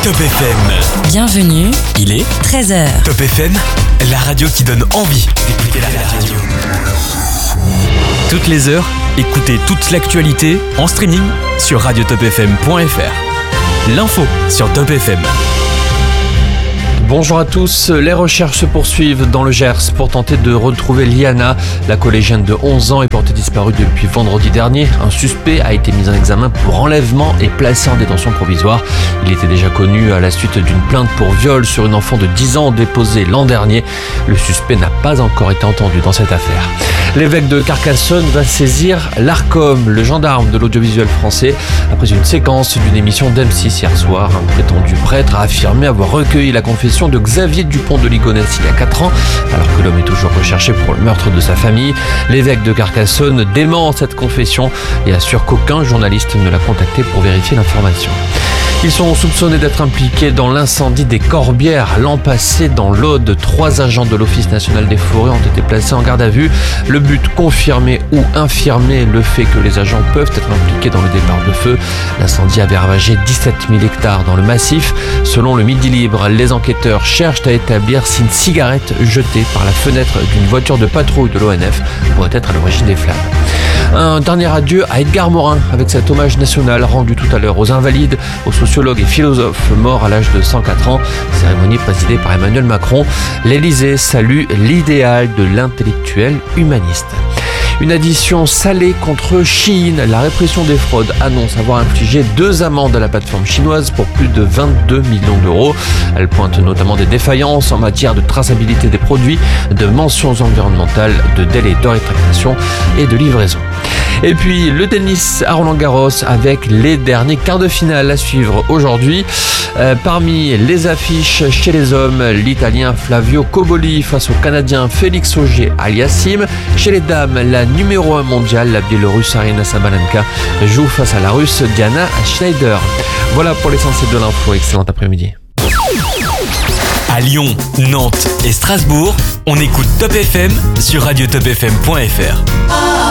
Top FM. Bienvenue, Il est 13h. Top FM, la radio qui donne envie d'écouter la radio. Toutes les heures, écoutez toute l'actualité en streaming sur radiotopfm.fr. L'info sur Top FM. Bonjour à tous, les recherches se poursuivent dans le Gers pour tenter de retrouver Liana. La collégienne de 11 ans est portée disparue depuis vendredi dernier. Un suspect a été mis en examen pour enlèvement et placé en détention provisoire. Il était déjà connu à la suite d'une plainte pour viol sur une enfant de 10 ans déposée l'an dernier. Le suspect n'a pas encore été entendu dans cette affaire. L'évêque de Carcassonne va saisir l'Arcom, le gendarme de l'audiovisuel français, après une séquence d'une émission d'M6 hier soir. Un prétendu prêtre a affirmé avoir recueilli la confession de Xavier Dupont de Ligonnès il y a 4 ans, alors que l'homme est toujours recherché pour le meurtre de sa famille. L'évêque de Carcassonne dément cette confession et assure qu'aucun journaliste ne l'a contacté pour vérifier l'information. Ils sont soupçonnés d'être impliqués dans l'incendie des Corbières l'an passé dans l'Aude. 3 agents de l'Office national des forêts ont été placés en garde à vue. Le but, confirmer ou infirmer le fait que les agents peuvent être impliqués dans le départ de feu. L'incendie avait ravagé 17 000 hectares dans le massif. Selon le Midi Libre, les enquêteurs cherchent à établir si une cigarette jetée par la fenêtre d'une voiture de patrouille de l'ONF pourrait être à l'origine des flammes. Un dernier adieu à Edgar Morin avec cet hommage national rendu tout à l'heure aux invalides, aux sociologues et philosophes morts à l'âge de 104 ans. Cérémonie présidée par Emmanuel Macron. L'Élysée salue l'idéal de l'intellectuel humaniste. Une addition salée contre Shein. La répression des fraudes annonce avoir infligé 2 amendes à la plateforme chinoise pour plus de 22 millions d'euros. Elle pointe notamment des défaillances en matière de traçabilité des produits, de mentions environnementales, de délais de rétractation et de livraison. Et puis le tennis à Roland-Garros avec les derniers quarts de finale à suivre aujourd'hui. Parmi les affiches chez les hommes, l'Italien Flavio Cobolli face au Canadien Félix Auger-Aliassime. Chez les dames, la numéro 1 mondiale, la Biélorusse Aryna Sabalenka, joue face à la Russe Diana Schneider. Voilà pour l'essentiel de l'info. Excellent après-midi. À Lyon, Nantes et Strasbourg, on écoute Top FM sur radiotopfm.fr.